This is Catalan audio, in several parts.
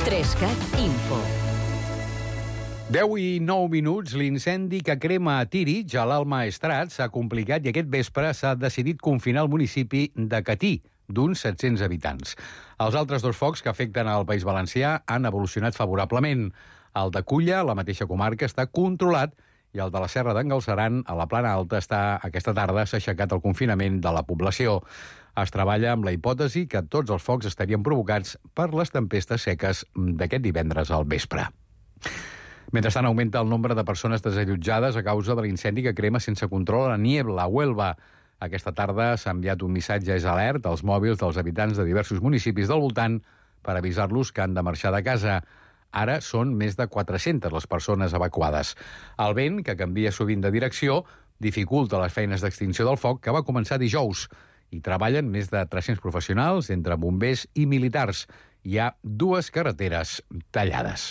3CAT Info. 10 i 9 minuts, l'incendi que crema a Tírig, a l'Alt Maestrat, s'ha complicat i aquest vespre s'ha decidit confinar el municipi de Catí, d'uns 700 habitants. Els altres dos focs que afecten al País Valencià han evolucionat favorablement. El de Culla, la mateixa comarca, està controlat i el de la Serra d'en Galceran, a la Plana Alta, aquesta tarda s'ha aixecat el confinament de la població. Es treballa amb la hipòtesi que tots els focs estarien provocats per les tempestes seques d'aquest divendres al vespre. Mentrestant, augmenta el nombre de persones desallotjades a causa de l'incendi que crema sense control a Niebla, a Huelva. Aquesta tarda s'ha enviat un missatge alert als mòbils dels habitants de diversos municipis del voltant per avisar-los que han de marxar de casa. Ara són més de 400 les persones evacuades. El vent, que canvia sovint de direcció, dificulta les feines d'extinció del foc que va començar dijous. Hi treballen més de 300 professionals, entre bombers i militars. Hi ha 2 carreteres tallades.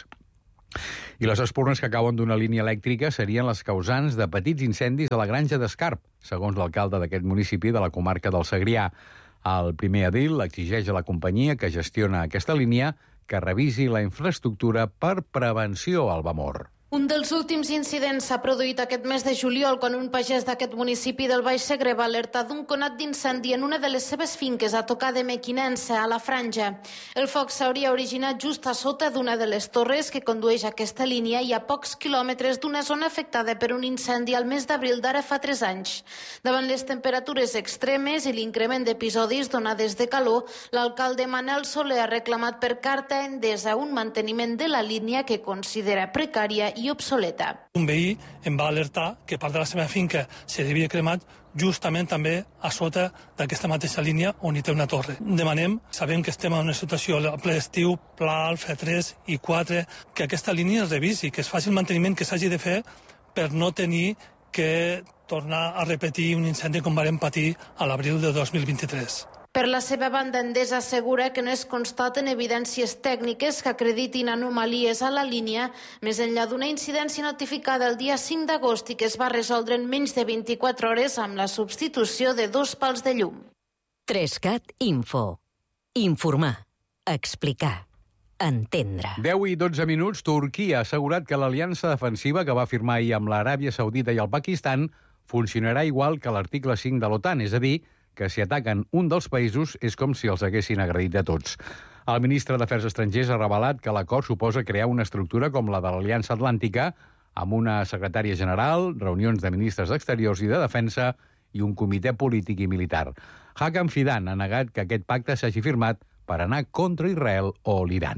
I les espurnes que cauen d'una línia elèctrica serien les causants de petits incendis a la granja d'Escarp, segons l'alcalde d'aquest municipi de la comarca del Segrià. El primer edil exigeix a la companyia que gestiona aquesta línia que revisi la infraestructura per prevenció al Vamor. Un dels últims incidents s'ha produït aquest mes de juliol quan un pagès d'aquest municipi del Baix Segre va alertar d'un conat d'incendi en una de les seves finques a tocar de Mequinense, a la Franja. El foc s'hauria originat just a sota d'una de les torres que condueix a aquesta línia i a pocs quilòmetres d'una zona afectada per un incendi al mes d'abril d'ara fa 3 anys. Davant les temperatures extremes i l'increment d'episodis donades de calor, l'alcalde Manel Soler ha reclamat per carta a Endesa un manteniment de la línia que considera precària i obsoleta. Un veí em va alertar que part de la seva finca s'havia cremat justament també a sota d'aquesta mateixa línia on hi té una torre. Demanem, sabem que estem en una situació a ple estiu, pla alfa 3 i 4, que aquesta línia es revisi, que es faci el manteniment que s'hagi de fer per no tenir que tornar a repetir un incendi com vam patir a l'abril de 2023. Per la seva banda, Endesa assegura que no es constaten evidències tècniques que acreditin anomalies a la línia, més enllà d'una incidència notificada el dia 5 d'agost i que es va resoldre en menys de 24 hores amb la substitució de 2 pals de llum. 3CAT Info. Informar. Explicar. Entendre. 10 i 12 minuts, Turquia ha assegurat que l'aliança defensiva que va firmar ahir amb l'Aràbia Saudita i el Pakistan funcionarà igual que l'article 5 de l'OTAN, és a dir, que si ataquen un dels països és com si els haguessin agredit a tots. El ministre d'Afers Estrangers ha revelat que l'acord suposa crear una estructura com la de l'Aliança Atlàntica, amb una secretària general, reunions de ministres d'Exteriors i de Defensa i un comitè polític i militar. Hakan Fidan ha negat que aquest pacte s'hagi firmat per anar contra Israel o l'Iran.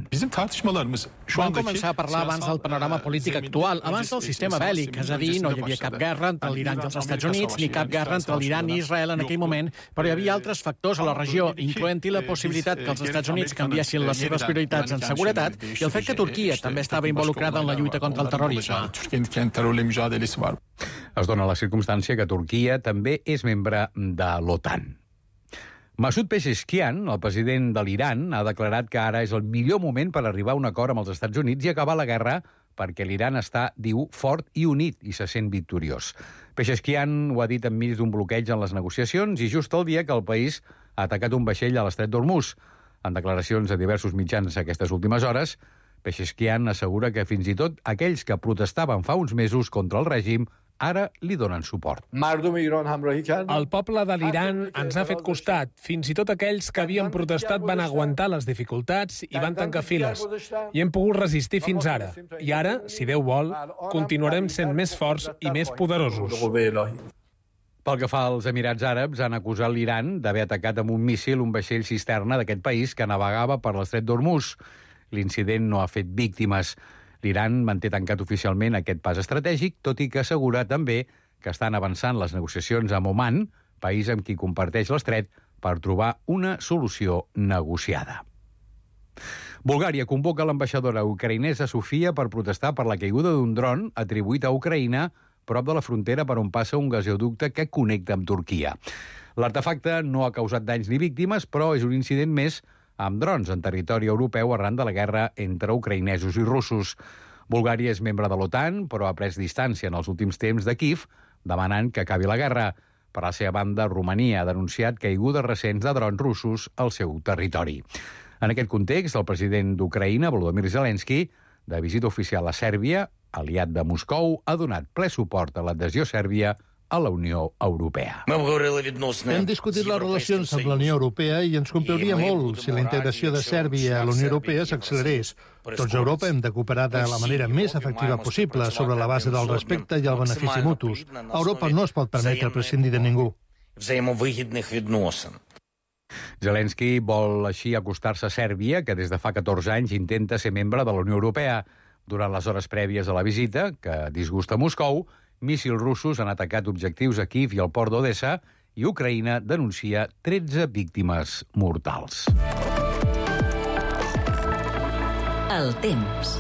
Vam començar a parlar abans del panorama polític actual, abans del sistema bèl·lic, és a dir, no hi havia cap guerra entre l'Iran i els Estats Units, ni cap guerra entre l'Iran i Israel en aquell moment, però hi havia altres factors a la regió, incloent-hi la possibilitat que els Estats Units canviessin les seves prioritats en seguretat i el fet que Turquia també estava involucrada en la lluita contra el terrorisme. Es dona la circumstància que Turquia també és membre de l'OTAN. Masoud Pezeshkian, el president de l'Iran, ha declarat que ara és el millor moment per arribar a un acord amb els Estats Units i acabar la guerra perquè l'Iran està, diu, fort i unit i se sent victoriós. Pezeshkian ho ha dit enmig d'un bloqueig en les negociacions i just el dia que el país ha atacat un vaixell a l'estret d'Hormuz. En declaracions a diversos mitjans aquestes últimes hores, Pezeshkian assegura que fins i tot aquells que protestaven fa uns mesos contra el règim ara li donen suport. El poble de l'Iran ens ha fet costat. Fins i tot aquells que havien protestat van aguantar les dificultats i van tancar files. I hem pogut resistir fins ara. I ara, si Déu vol, continuarem sent més forts i més poderosos. Pel que fa als Emirats Àrabs, han acusat l'Iran d'haver atacat amb un míssil un vaixell cisterna d'aquest país que navegava per l'estret d'Hormuz. L'incident no ha fet víctimes. L'Iran manté tancat oficialment aquest pas estratègic, tot i que assegura també que estan avançant les negociacions amb Oman, país amb qui comparteix l'estret, per trobar una solució negociada. Bulgària convoca l'ambaixadora ucraïnesa Sofia per protestar per la caiguda d'un dron atribuït a Ucraïna prop de la frontera per on passa un gasoducte que connecta amb Turquia. L'artefacte no ha causat danys ni víctimes, però és un incident més amb drons en territori europeu arran de la guerra entre ucraïnesos i russos. Bulgària és membre de l'OTAN, però ha pres distància en els últims temps de Kíev, demanant que acabi la guerra. Per la seva banda, Romania ha denunciat caigudes recents de drons russos al seu territori. En aquest context, el president d'Ucraïna, Volodymyr Zelensky, de visita oficial a Sèrbia, aliat de Moscou, ha donat ple suport a l'adhesió sèrbia a la Unió Europea. Hem discutit les relacions amb la Unió Europea i ens compliria molt si la integració de Sèrbia a la Unió Europea s'accelerés. Tots a Europa hem de cooperar de la manera més efectiva possible sobre la base del respecte i el benefici mutus. Europa no es pot permetre prescindir de ningú. Zelensky vol així acostar-se a Sèrbia, que des de fa 14 anys intenta ser membre de la Unió Europea. Durant les hores prèvies a la visita, que disgusta Moscou, míssils russos han atacat objectius a Kíev i al port d'Odessa i Ucraïna denuncia 13 víctimes mortals. El temps.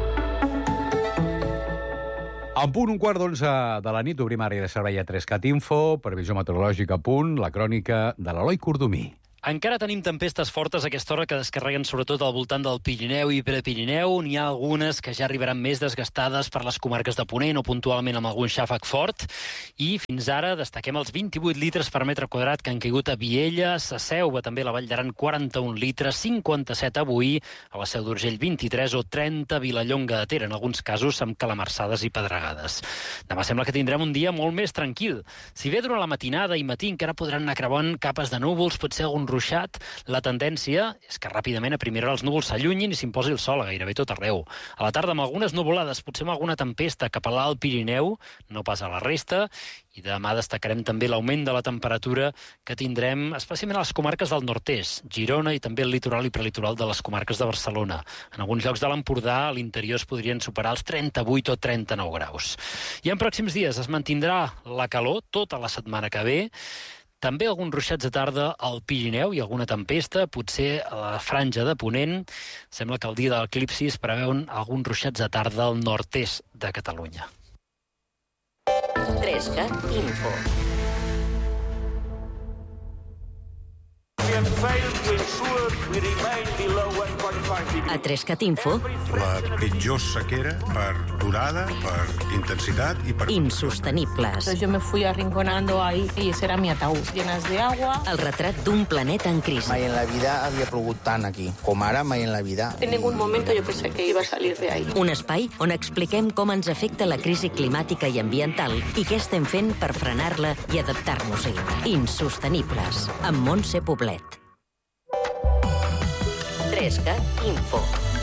En punt 11:15 de la nit obrim àrea de servei a 3CAT Info, previsió meteorològica a punt, la crònica de l'Eloi Cordomí. Encara tenim tempestes fortes a aquesta hora que descarreguen sobretot al voltant del Pirineu i Prepirineu. N'hi ha algunes que ja arribaran més desgastades per les comarques de Ponent o puntualment amb algun xàfec fort. I fins ara destaquem els 28 litres per metre quadrat que han caigut a Viella, a Selva, també a la Vall d'Aran 41 litres, 57 avui, a la Seu d'Urgell 23 o 30 a Vilallonga de Ter, en alguns casos amb calamarsades i pedregades. Demà sembla que tindrem un dia molt més tranquil. Si bé durant la matinada i matí encara podran anar creuant capes de núvols, potser algun ruixat, la tendència és que ràpidament a primera hora els núvols s'allunyin i s'imposi el sol a gairebé tot arreu. A la tarda amb algunes nuvolades, potser amb alguna tempesta cap a l'Alt Pirineu, no pas a la resta, i demà destacarem també l'augment de la temperatura que tindrem especialment a les comarques del nord-est, Girona i també el litoral i prelitoral de les comarques de Barcelona. En alguns llocs de l'Empordà, a l'interior es podrien superar els 38 o 39 graus. I en pròxims dies es mantindrà la calor tota la setmana que ve. També alguns ruixats de tarda al Pirineu i alguna tempesta, potser a la franja de Ponent. Sembla que el dia de l'eclipsi es preveuen alguns ruixats de tarda al nord-est de Catalunya. 3CAT Info. A 3CAT Info. La pitjor sequera per durada, per intensitat y per... Insostenibles. Yo me fui arrinconando ahí y ese era mi ataúd, llenas de agua. El retrat d'un planeta en crisi. Mai en la vida havia plogut tant aquí, com ara mai en la vida. En ningún momento yo pensé que iba a salir de ahí. Un espai on expliquem com ens afecta la crisi climàtica i ambiental i què estem fent per frenar-la i adaptar-nos-hi. Insostenibles, amb Montse Poblet. 3CAT Info.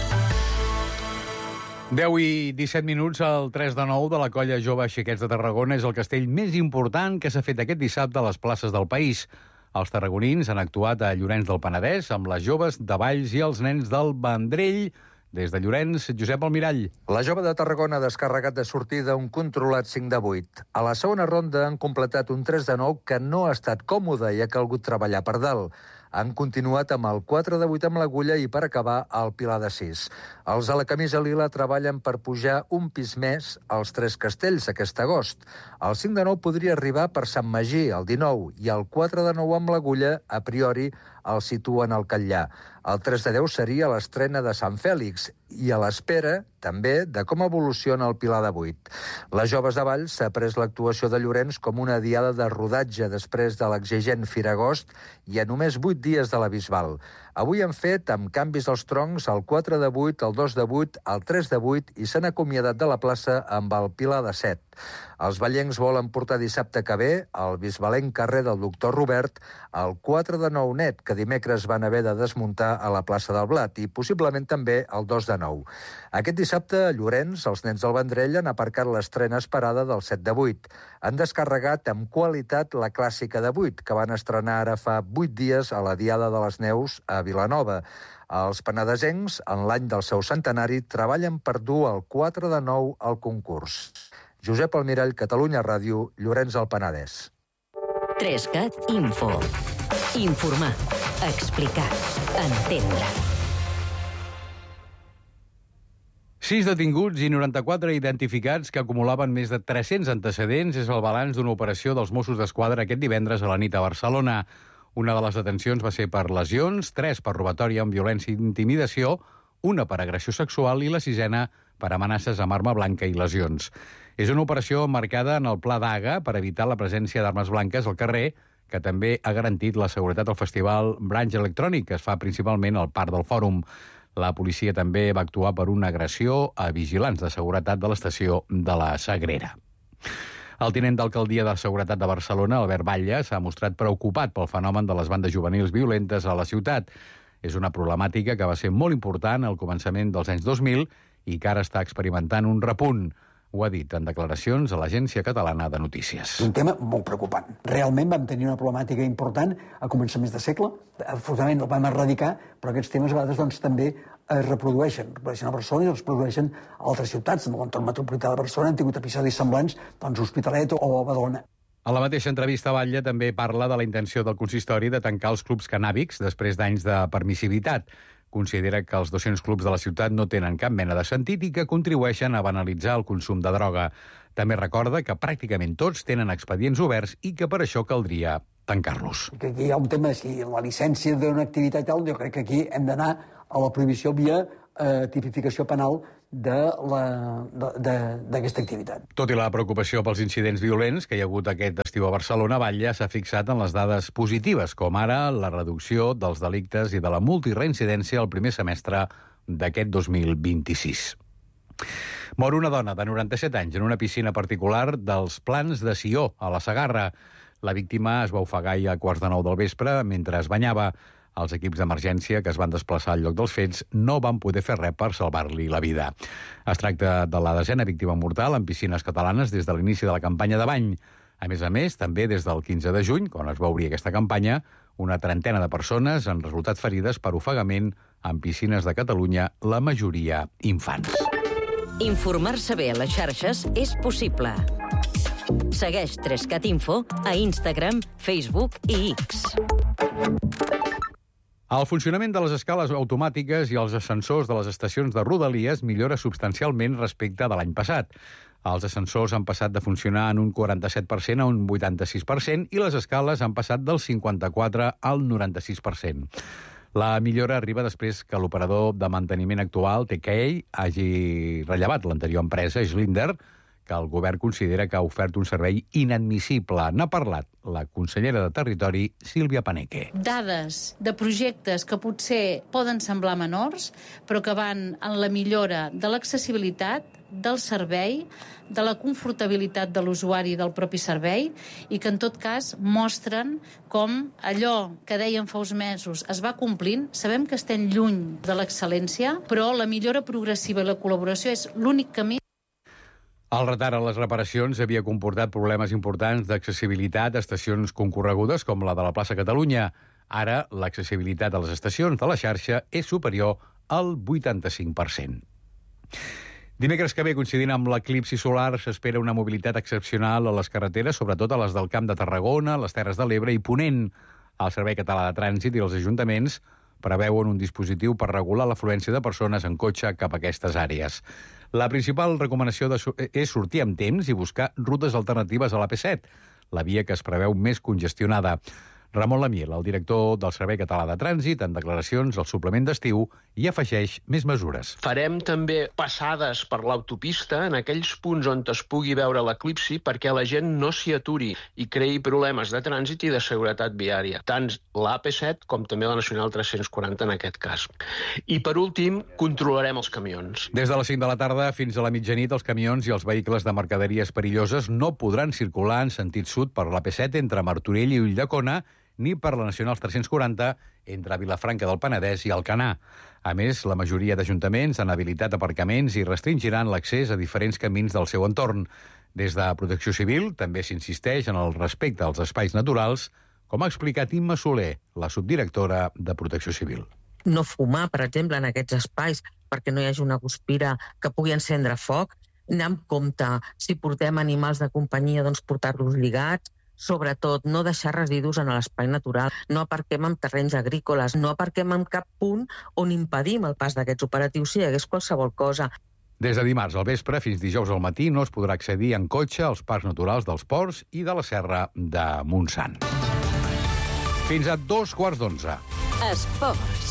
10 i 17 minuts, al 3 de 9 de la colla Jove Xiquets de Tarragona és el castell més important que s'ha fet aquest dissabte a les places del país. Els tarragonins han actuat a Llorenç del Penedès amb les joves de Valls i els nens del Vendrell. Des de Llorenç, Josep Almirall. La Jove de Tarragona ha descarregat de sortida un controlat 5 de 8. A la segona ronda han completat un 3 de 9 que no ha estat còmode i ha calgut treballar per dalt. Han continuat amb el 4 de 8 amb l'agulla i per acabar el pilar de 6. Els a la camisa lila treballen per pujar un pis més als 3 castells aquest agost. El 5 de 9 podria arribar per Sant Magí, el 19, i el 4 de 9 amb l'agulla, a priori, el situen al Catllà. El 3 de 10 seria l'estrena de Sant Fèlix i a l'espera, també, de com evoluciona el pilar de 8. Les Joves de Valls s'ha pres l'actuació de Llorenç com una diada de rodatge després de l'exigent Firagost i a només 8 dies de la Bisbal. Avui han fet, amb canvis als troncs, el 4 de 8, el 2 de 8, el 3 de 8 i s'han acomiadat de la plaça amb el pilar de 7. Els vallencs volen portar dissabte que ve al bisbalenc carrer del Doctor Robert el 4 de 9 net, que dimecres van haver de desmuntar a la plaça del Blat, i possiblement també el 2 de 9. Aquest dissabte, a Llorenç, els nens del Vendrell han aparcat l'estrena esperada del 7 de 8. Han descarregat amb qualitat la clàssica de 8, que van estrenar ara fa 8 dies a la Diada de les Neus a Vilanova. Els penedesencs, en l'any del seu centenari, treballen per dur el 4 de 9 al concurs. Josep Almirall, Catalunya Ràdio, Llorenç del Penedès. 3CAT Info. Informar, explicar, entendre. 6 detinguts i 94 identificats que acumulaven més de 300 antecedents és el balanç d'una operació dels Mossos d'Esquadra aquest divendres a la nit a Barcelona. Una de les detencions va ser per lesions, 3 per robatori amb violència i intimidació, una per agressió sexual i la 6a per amenaces amb arma blanca i lesions. És una operació marcada en el Pla d'Haga per evitar la presència d'armes blanques al carrer que també ha garantit la seguretat al festival Branch Electronic, que es fa principalment al Parc del Fòrum. La policia també va actuar per una agressió a vigilants de seguretat de l'estació de la Sagrera. El tinent d'alcaldia de Seguretat de Barcelona, Albert Batlle, s'ha mostrat preocupat pel fenomen de les bandes juvenils violentes a la ciutat. És una problemàtica que va ser molt important al començament dels anys 2000 i que ara està experimentant un repunt. Ho ha dit en declaracions a l'Agència Catalana de Notícies. Un tema molt preocupant. Realment vam tenir una problemàtica important a començaments de segle. Afortunadament el vam erradicar, però aquests temes a vegades també es reprodueixen a Barcelona i es reprodueixen a altres ciutats. En l'entorn metropolità de Barcelona han tingut episodis semblants a Hospitalet o a Badalona. A la mateixa entrevista, Batlle també parla de la intenció del consistori de tancar els clubs cannàbics després d'anys de permissivitat. Considera que els 200 clubs de la ciutat no tenen cap mena de sentit i que contribueixen a banalitzar el consum de droga. També recorda que pràcticament tots tenen expedients oberts i que per això caldria tancar-los. Aquí hi ha un tema, si la llicència d'una activitat tal, jo crec que aquí hem d'anar a la prohibició via tipificació penal d'aquesta activitat. Tot i la preocupació pels incidents violents que hi ha hagut aquest estiu a Barcelona, Batlle s'ha fixat en les dades positives, com ara la reducció dels delictes i de la multireincidència al primer semestre d'aquest 2026. Mor una dona de 97 anys en una piscina particular dels Plans de Sió, a la Segarra. La víctima es va ofegar ahir a 8:45 del vespre mentre es banyava. Els equips d'emergència que es van desplaçar al lloc dels fets no van poder fer res per salvar-li la vida. Es tracta de la 10a víctima mortal en piscines catalanes des de l'inici de la campanya de bany. A més, també des del 15 de juny, quan es va obrir aquesta campanya, una trentena de persones han resultat ferides per ofegament en piscines de Catalunya, la majoria infants. Informar-se bé a les xarxes és possible. Segueix 3cat Info a Instagram, Facebook i X. El funcionament de les escales automàtiques i els ascensors de les estacions de Rodalies millora substancialment respecte de l'any passat. Els ascensors han passat de funcionar en un 47% a un 86% i les escales han passat del 54% al 96%. La millora arriba després que l'operador de manteniment actual, TKA, hagi rellevat l'anterior empresa, Schlinder, que el govern considera que ha ofert un servei inadmissible. N'ha parlat la consellera de Territori, Sílvia Paneque. Dades de projectes que potser poden semblar menors, però que van en la millora de l'accessibilitat, del servei, de la confortabilitat de l'usuari del propi servei i que en tot cas mostren com allò que dèiem fa uns mesos es va complint. Sabem que estem lluny de l'excel·lència, però la millora progressiva i la col·laboració és l'únic camí. El retard a les reparacions havia comportat problemes importants d'accessibilitat a estacions concorregudes com la de la plaça Catalunya. Ara, l'accessibilitat a les estacions de la xarxa és superior al 85%. Dimecres que ve, coincidint amb l'eclipsi solar, s'espera una mobilitat excepcional a les carreteres, sobretot a les del Camp de Tarragona, les Terres de l'Ebre i Ponent. El Servei Català de Trànsit i els ajuntaments preveuen un dispositiu per regular l'afluència de persones en cotxe cap a aquestes àrees. La principal recomanació és sortir amb temps i buscar rutes alternatives a l'AP7, la via que es preveu més congestionada. Ramon Lamiel, el director del Servei Català de Trànsit, en declaracions al suplement d'estiu, hi afegeix més mesures. Farem també passades per l'autopista en aquells punts on es pugui veure l'eclipsi perquè la gent no s'hi aturi i creï problemes de trànsit i de seguretat viària, tant l'AP7 com també la Nacional 340 en aquest cas. I per últim, controlarem els camions. Des de les 5 de la tarda fins a la mitjanit, els camions i els vehicles de mercaderies perilloses no podran circular en sentit sud per l'AP7 entre Martorell i Ulldecona ni per la Nacional 340 entre Vilafranca del Penedès i Alcanar. A més, la majoria d'ajuntaments han habilitat aparcaments i restringiran l'accés a diferents camins del seu entorn. Des de Protecció Civil també s'insisteix en el respecte als espais naturals, com ha explicat Imma Soler, la subdirectora de Protecció Civil. No fumar, per exemple, en aquests espais perquè no hi hagi una guspira que pugui encendre foc. Anar amb compte, si portem animals de companyia, doncs portar-los lligats. Sobretot, no deixar residus en l'espai natural, no aparquem en terrenys agrícoles, no aparquem en cap punt on impedim el pas d'aquests operatius si hi hagués qualsevol cosa. Des de dimarts al vespre fins dijous al matí no es podrà accedir en cotxe als parcs naturals dels Ports i de la Serra de Montsant. Fins a 11:15. Esports.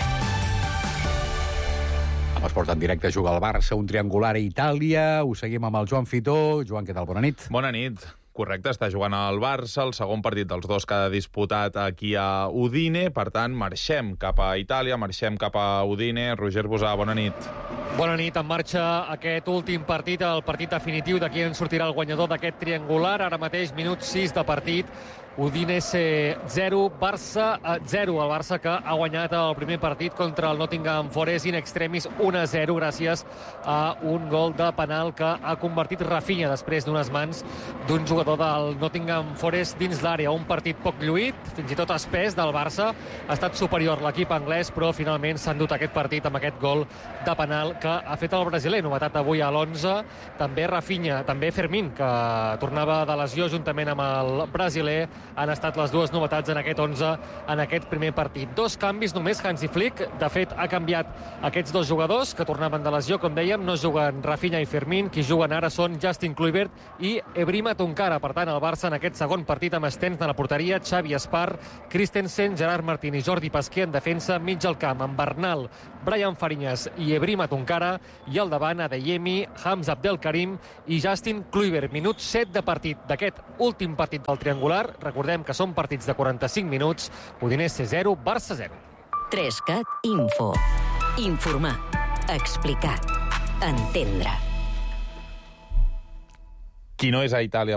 Amb Esport en directe juga el Barça, un triangular a Itàlia. Ho seguim amb el Joan Fitó. Joan, què tal? Bona nit. Bona nit. Correcte, està jugant al Barça, el segon partit dels dos que ha disputat aquí a Udine. Per tant, marxem cap a Itàlia, marxem cap a Udine. Roger Bosà, bona nit. Bona nit, en marxa aquest últim partit, el partit definitiu de qui en sortirà el guanyador d'aquest triangular. Ara mateix, minut 6 de partit, Udinese 0, Barça 0. El Barça que ha guanyat el primer partit contra el Nottingham Forest in extremis 1-0 gràcies a un gol de penal que ha convertit Rafinha després d'unes mans d'un jugador del Nottingham Forest dins l'àrea. Un partit poc lluït, fins i tot espès del Barça. Ha estat superior l'equip anglès, però finalment s'ha endut aquest partit amb aquest gol de penal que ha fet el brasiler, novetat avui a l'11. També Rafinha, també Fermín, que tornava de lesió juntament amb el brasiler. Han estat les dues novetats en aquest 11 en aquest primer partit. Dos canvis només Hansi Flick. De fet, ha canviat aquests dos jugadors que tornaven de lesió, com dèiem. No juguen Rafinha i Fermín. Qui juguen ara són Justin Kluivert i Ebrima Tunkara. Per tant, el Barça en aquest segon partit amb Stenz de la porteria, Xavi Espar, Christensen, Gerard Martín i Jordi Pasquer en defensa, mig al camp amb Bernal, Brian Fariñas i Ebrima Tunkara, i al davant Adeyemi, Hamza Abdelkarim i Justin Kluivert. Minut 7 de partit d'aquest últim partit del triangular. Recordem que són partits de 45 minuts. Udinese 0, Barça 0. 3CAT Info. Informar. Explicar. Entendre. Qui no és a Itàlia